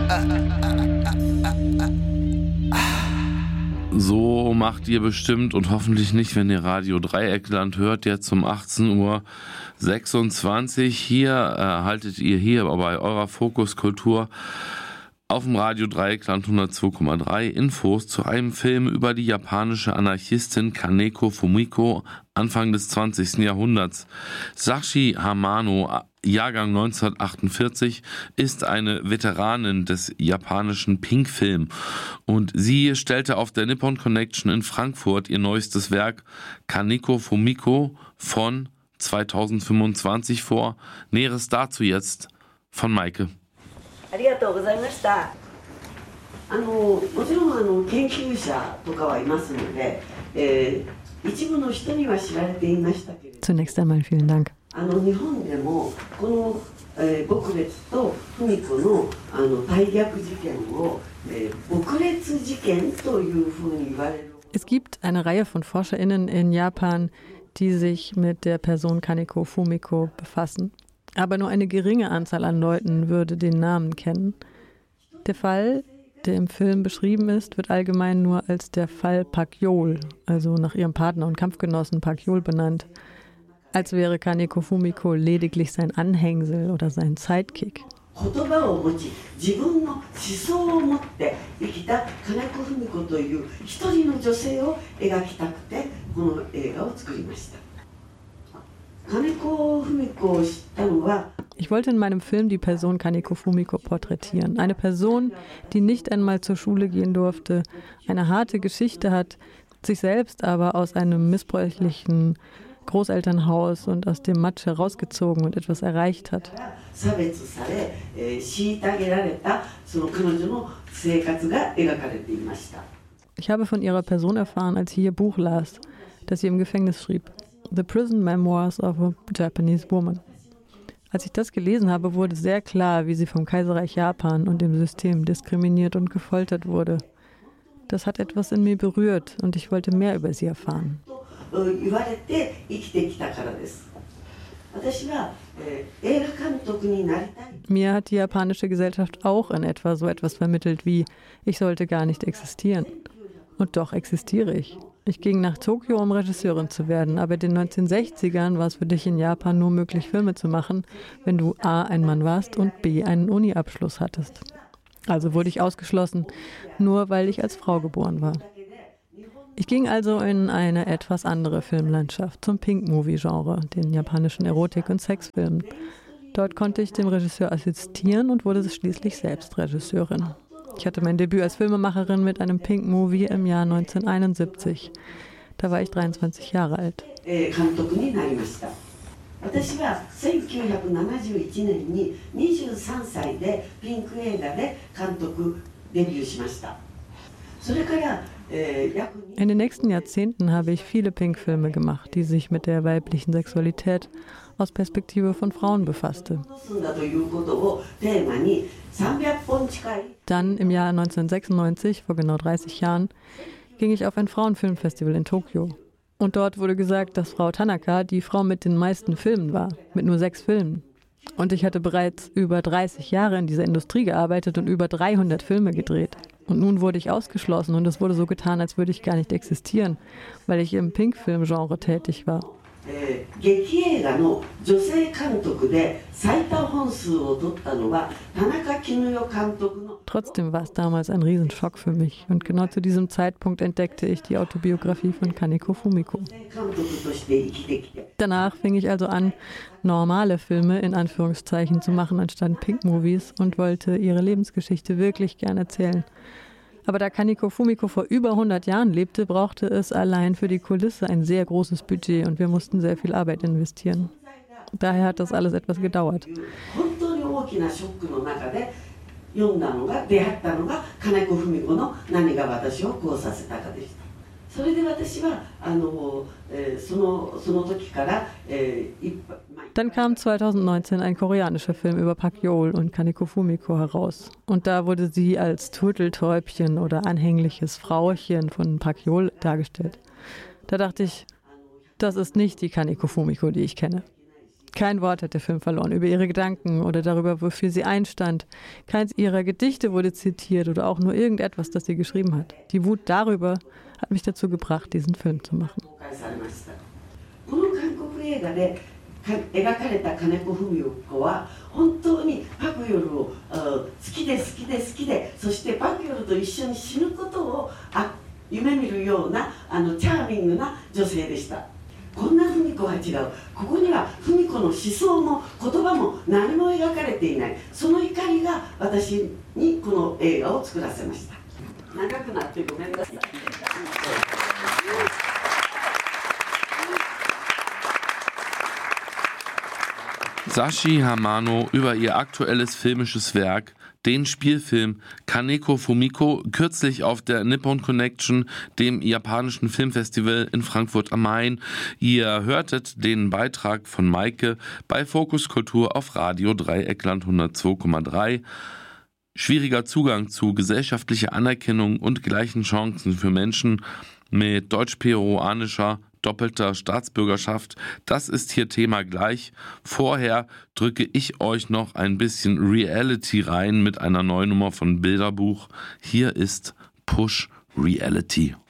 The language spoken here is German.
So macht ihr bestimmt und hoffentlich nicht, wenn ihr Radio Dreieckland hört, jetzt um 18:26 Uhr. Hier haltet ihr hier bei eurer Fokuskultur auf dem Radio Dreieckland 102,3 Infos zu einem Film über die japanische Anarchistin Kaneko Fumiko Anfang des 20. Jahrhunderts. Sashi Hamano, Jahrgang 1948, ist eine Veteranin des japanischen Pink-Film und sie stellte auf der Nippon Connection in Frankfurt ihr neuestes Werk Kaneko Fumiko von 2025 vor. Näheres dazu jetzt von Maike. ありがとうございました。もちろん研究者とかはいますので、一部の人には知られていましたけれど。 Zunächst einmal vielen Dank. 日本でもこの撲列と文子の大逆事件を撲列事件というふうに言われる。 Es gibt eine Reihe von ForscherInnen in Japan, die sich mit der Person Kaneko Fumiko befassen. Aber nur eine geringe Anzahl an Leuten würde den Namen kennen. Der Fall, der im Film beschrieben ist, wird allgemein nur als der Fall Pakyol, also nach ihrem Partner und Kampfgenossen Pakyol benannt. Als wäre Kaneko Fumiko lediglich sein Anhängsel oder sein Sidekick. 言葉を持ち自分の思想を持って生きた金子文子という一人の女性を描きたくてこの映画を作りました。 Ich wollte in meinem Film die Person Kaneko Fumiko porträtieren. Eine Person, die nicht einmal zur Schule gehen durfte, eine harte Geschichte hat, sich selbst aber aus einem missbräuchlichen Großelternhaus und aus dem Matsch herausgezogen und etwas erreicht hat. Ich habe von ihrer Person erfahren, als ich ihr Buch las, das sie im Gefängnis schrieb. The Prison Memoirs of a Japanese Woman. Als ich das gelesen habe, wurde sehr klar, wie sie vom Kaiserreich Japan und dem System diskriminiert und gefoltert wurde. Das hat etwas in mir berührt und ich wollte mehr über sie erfahren. Mir hat die japanische Gesellschaft auch in etwa so etwas vermittelt wie, ich sollte gar nicht existieren. Und doch existiere ich. Ich ging nach Tokio, um Regisseurin zu werden, aber in den 1960ern war es für dich in Japan nur möglich, Filme zu machen, wenn du A, ein Mann warst und B, einen Uni-Abschluss hattest. Also wurde ich ausgeschlossen, nur weil ich als Frau geboren war. Ich ging also in eine etwas andere Filmlandschaft, zum Pink-Movie-Genre, den japanischen Erotik- und Sexfilmen. Dort konnte ich dem Regisseur assistieren und wurde schließlich selbst Regisseurin. Ich hatte mein Debüt als Filmemacherin mit einem Pink-Movie im Jahr 1971. Da war ich 23 Jahre alt. Ich war 1971年に23歳でピンク映画で監督デビューしました。それから In den nächsten Jahrzehnten habe ich viele Pink-Filme gemacht, die sich mit der weiblichen Sexualität aus Perspektive von Frauen befasste. Dann im Jahr 1996, vor genau 30 Jahren, ging ich auf ein Frauenfilmfestival in Tokio. Und dort wurde gesagt, dass Frau Tanaka die Frau mit den meisten Filmen war, mit nur 6 Filmen. Und ich hatte bereits über 30 Jahre in dieser Industrie gearbeitet und über 300 Filme gedreht. Und nun wurde ich ausgeschlossen und es wurde so getan, als würde ich gar nicht existieren, weil ich im Pink-Film-Genre tätig war. Trotzdem war es damals ein Riesenschock für mich und genau zu diesem Zeitpunkt entdeckte ich die Autobiografie von Kaneko Fumiko. Danach fing ich also an, normale Filme in Anführungszeichen zu machen anstatt Pink-Movies und wollte ihre Lebensgeschichte wirklich gern erzählen. Aber da Kaneko Fumiko vor über 100 Jahren lebte, brauchte es allein für die Kulisse ein sehr großes Budget und wir mussten sehr viel Arbeit investieren. Daher hat das alles etwas gedauert. Dann kam 2019 ein koreanischer Film über Pakyol und Kaneko Fumiko heraus. Und da wurde sie als Turteltäubchen oder anhängliches Frauchen von Pakyol dargestellt. Da dachte ich, das ist nicht die Kaneko Fumiko, die ich kenne. Kein Wort hat der Film verloren über ihre Gedanken oder darüber, wofür sie einstand. Keins ihrer Gedichte wurde zitiert oder auch nur irgendetwas, das sie geschrieben hat. Die Wut darüber hat mich dazu gebracht, diesen Film zu machen. この韓国映画で描かれた金子文子は本当にパクヨルを好きで好きで好きで、そしてパクヨルと一緒に死ぬことを夢見るようなチャーミングな女性でした。こんな文子は違う。ここには文子の思想も言葉も何も描かれていない。その怒りが私にこの映画を作らせました。長くなってごめんなさい。 Sashi Hamano über ihr aktuelles filmisches Werk, den Spielfilm Kaneko Fumiko, kürzlich auf der Nippon Connection, dem japanischen Filmfestival in Frankfurt am Main. Ihr hörtet den Beitrag von Maike bei Fokus Kultur auf Radio Dreieckland 102,3. Schwieriger Zugang zu gesellschaftlicher Anerkennung und gleichen Chancen für Menschen mit deutsch-peruanischer doppelter Staatsbürgerschaft, das ist hier Thema gleich. Vorher drücke ich euch noch ein bisschen Reality rein mit einer neuen Nummer von Bilderbuch. Hier ist Push Reality.